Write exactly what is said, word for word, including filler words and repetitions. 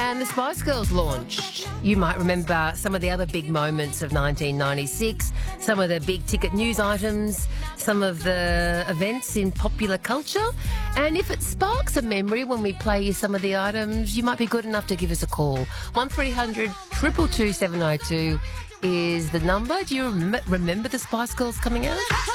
And the Spice Girls launched. You might remember some of the other big moments of nineteen ninety-six, some of the big ticket news items, some of the events in popular culture. And if it sparks a memory when we play you some of the items, you might be good enough to give us a call. one three hundred two two two seven oh two is the number. Do you rem- remember the Spice Girls coming out?